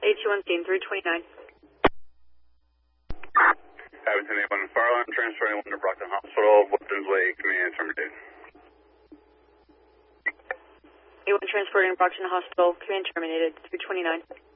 A21 scene 329. Abington A1 fire alarm, transferring 1 to Brockton Hospital, Woodlands Way, command terminated. A1 transporting Brockton Hospital, command terminated, 329.